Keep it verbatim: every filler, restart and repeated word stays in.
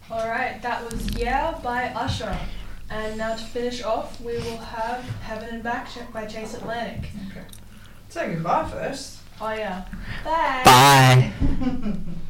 Alright, that was Yeah by Usher. And now to finish off, we will have Heaven and Back by Chase Atlantic. Okay. Say goodbye first. Oh yeah. Bye. Bye.